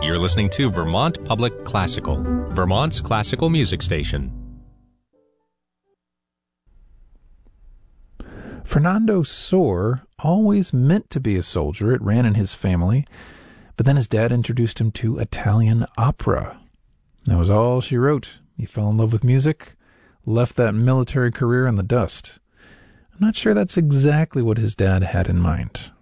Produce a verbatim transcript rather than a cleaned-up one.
You're listening to Vermont Public Classical, Vermont's classical music station. Fernando Sor always meant to be a soldier. It ran in his family. But then his dad introduced him to Italian opera. That was all she wrote. He fell in love with music, left that military career in the dust. I'm not sure that's exactly what his dad had in mind.